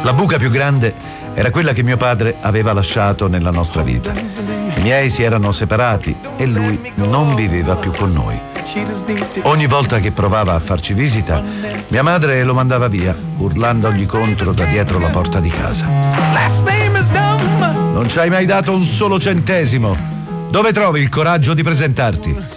La buca più grande era quella che mio padre aveva lasciato nella nostra vita. I miei si erano separati e lui non viveva più con noi. Ogni volta che provava a farci visita, mia madre lo mandava via, urlandogli contro da dietro la porta di casa. Non ci hai mai dato un solo centesimo. Dove trovi il coraggio di presentarti?